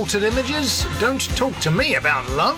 Altered Images, Don't Talk to Me About Love.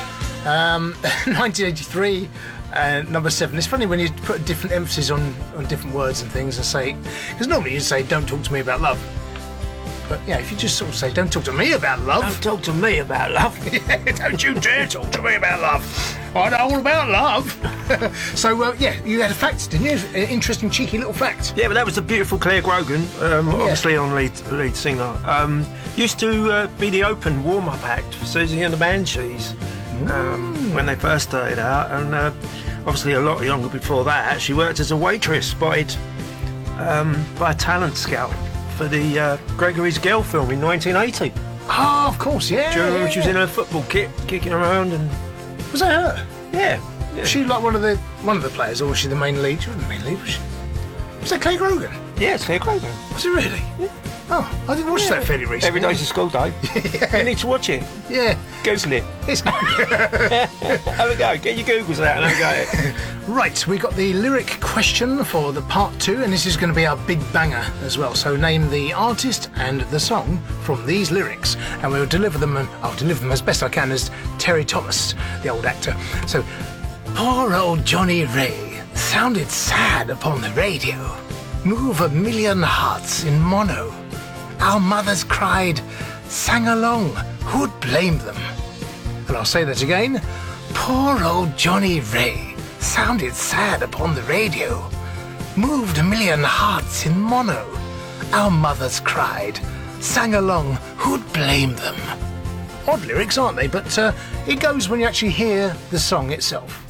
1983, number 7. It's funny when you put a different emphasis on different words and things and say, because normally you'd say, don't talk to me about love. But yeah, if you just sort of say, don't talk to me about love. Don't talk to me about love. Yeah, don't you dare talk to me about love. I know all about love. So, yeah, you had a fact, didn't you? An interesting, cheeky little fact. Yeah, but that was the beautiful Claire Grogan, obviously on lead singer. Used to be the open warm-up act for Susie and the Banshees when they first started out. And obviously a lot younger before that. She worked as a waitress by a talent scout for the Gregory's Girl film in 1980. Oh, of course, yeah. Do you remember yeah, she was in her football kit, kicking around and... Was that her? Yeah. Was she like one of the players, or was she the main lead? She wasn't the main lead, was she? Was that Claire Grogan? Yeah, it's Claire Grogan. Was it really? Yeah. Oh, I didn't watch that fairly recently. Every day's a school day. Yeah. You need to watch it. Yeah. Google it. It's... Have a go. Get your Googles out and have a go at it. Right, we got the lyric question for the part 2, and this is going to be our big banger as well. So name the artist and the song from these lyrics, and we'll deliver them, and I'll deliver them as best I can as Terry Thomas, the old actor. So, poor old Johnny Ray sounded sad upon the radio. Move 1,000,000 hearts in mono. Our mothers cried, sang along, who'd blame them? And I'll say that again. Poor old Johnny Ray sounded sad upon the radio. Moved 1,000,000 hearts in mono. Our mothers cried, sang along, who'd blame them? Odd lyrics, aren't they? But it goes when you actually hear the song itself.